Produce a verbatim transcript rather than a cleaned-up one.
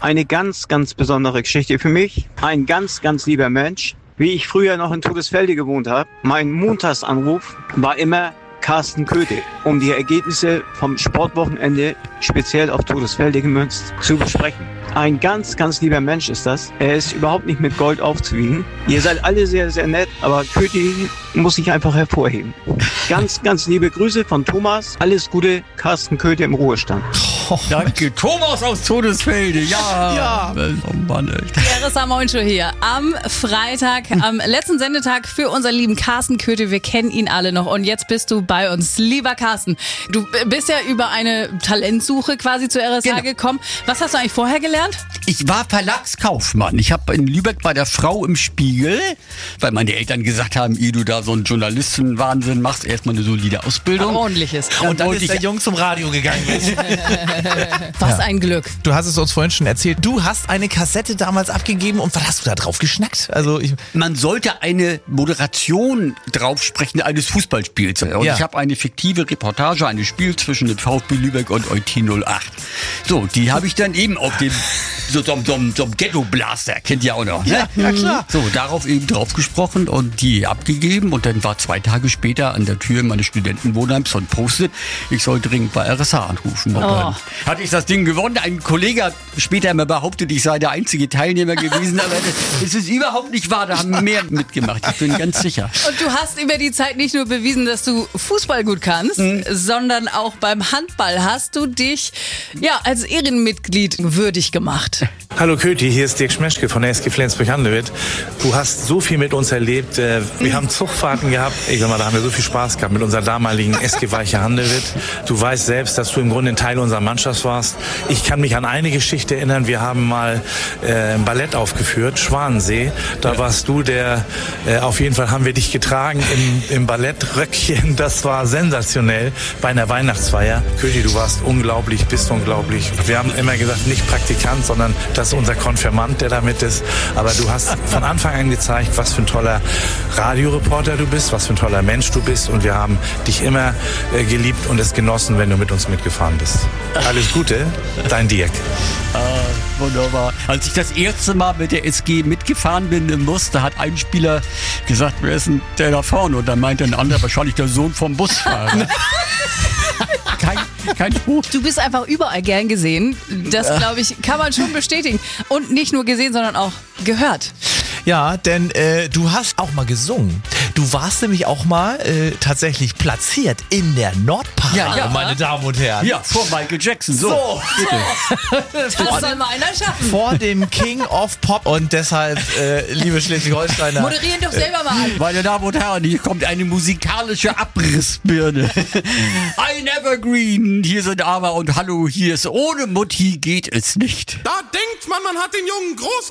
eine ganz, ganz besondere Geschichte für mich. Ein ganz, ganz lieber Mensch. Wie ich früher noch in Todesfelde gewohnt habe, mein Montagsanruf war immer Carsten Köthe, um die Ergebnisse vom Sportwochenende speziell auf Todesfelde gemünzt zu besprechen. Ein ganz, ganz lieber Mensch ist das. Er ist überhaupt nicht mit Gold aufzuwiegen. Ihr seid alle sehr, sehr nett, aber Köthe muss sich einfach hervorheben. Ganz, ganz liebe Grüße von Thomas. Alles Gute, Carsten Köthe im Ruhestand. Oh, danke, Thomas aus Todesfelde. Ja. Ja. Oh Mann, echt. Die R S A-Moin-Show hier am Freitag, am letzten Sendetag für unseren lieben Carsten Köthe. Wir kennen ihn alle noch und jetzt bist du bei uns. Lieber Carsten, du bist ja über eine Talentsuche quasi zur R S A Genau. gekommen. Was hast du eigentlich vorher gelernt? Ich war Verlagskaufmann. Ich habe in Lübeck bei der Frau im Spiegel, weil meine Eltern gesagt haben, ehe du da so einen Journalistenwahnsinn machst, erstmal eine solide Ausbildung. Ordentliches. Und dann wollte ist der ich- Jung zum Radio gegangen. Was ein Glück. Du hast es uns vorhin schon erzählt. Du hast eine Kassette damals abgegeben und was hast du da drauf geschnackt? Also ich, Man sollte eine Moderation draufsprechen eines Fußballspiels. Und Ja. ich habe eine fiktive Reportage eines Spiels zwischen dem VfB Lübeck und Eutin null acht. So, die habe ich dann eben auf dem so, so, so, so einem Ghetto-Blaster, kennt ihr auch noch, ne? Ja, ja, klar. So, darauf eben drauf gesprochen und die abgegeben und dann war zwei Tage später an der Tür meines Studentenwohnheims so ein Post-it, ich soll dringend bei R S A anrufen. Und dann hatte ich das Ding gewonnen. Ein Kollege hat später immer behauptet, ich sei der einzige Teilnehmer gewesen, aber das, das ist überhaupt nicht wahr, da haben mehr mitgemacht, ich bin ganz sicher. Und du hast über die Zeit nicht nur bewiesen, dass du Fußball gut kannst, Mhm. sondern auch beim Handball hast du dich ja als Ehrenmitglied würdig gemacht. Hallo Köthi, hier ist Dirk Schmeschke von der S G Flensburg-Handewitt. Du hast so viel mit uns erlebt. Äh, Wir haben Zugfahrten gehabt. Ich sag mal, da haben wir so viel Spaß gehabt mit unserer damaligen S G Weiche Handewitt. Du weißt selbst, dass du im Grunde ein Teil unserer Mannschaft warst. Ich kann mich an eine Geschichte erinnern. Wir haben mal äh, ein Ballett aufgeführt, Schwanensee. Da warst du der, äh, auf jeden Fall haben wir dich getragen im, im Ballettröckchen. Das war sensationell bei einer Weihnachtsfeier. Köthi, du warst unglaublich, bist unglaublich. Wir haben immer gesagt, nicht Praktikant, sondern das ist unser Konfirmand, der da mit ist. Aber du hast von Anfang an gezeigt, was für ein toller Radioreporter du bist, was für ein toller Mensch du bist. Und wir haben dich immer äh, geliebt und es genossen, wenn du mit uns mitgefahren bist. Alles Gute, dein Dirk. Ah, wunderbar. Als ich das erste Mal mit der S G mitgefahren bin im Bus, da hat ein Spieler gesagt, wer ist denn der da vorne? Und dann meinte ein anderer, wahrscheinlich der Sohn vom Busfahrer. kein, kein Spruch. Du bist einfach überall gern gesehen. Das, glaube ich, kann man schon bestätigen. Und nicht nur gesehen, sondern auch gehört. ja, denn äh, du hast auch mal gesungen. Du warst nämlich auch mal äh, tatsächlich platziert in der Nordparade, Ja, ja. meine Damen und Herren. Ja, vor Michael Jackson. So, So. bitte. Das soll mal einer schaffen. Vor dem King of Pop und deshalb, äh, liebe Schleswig-Holsteiner, Moderieren doch selber mal an. Meine Damen und Herren, hier kommt eine musikalische Abrissbirne. Ein Evergreen, hier sind aber und hallo, hier ist ohne Mutti geht es nicht. Da denkt man, man hat den Jungen groß